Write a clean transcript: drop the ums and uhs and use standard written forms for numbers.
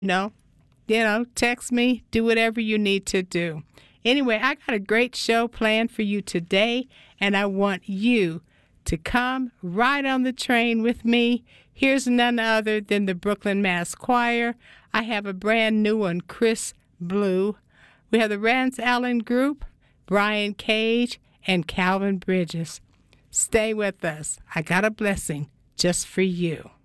No, text me, do whatever you need to do. Anyway, I got a great show planned for you today, and I want you to come ride on the train with me. Here's none other than the Brooklyn Mass Choir. I have a brand new one, Chris Blue. We have the Rance Allen Group, Brian Cage, and Calvin Bridges. Stay with us. I got a blessing just for you.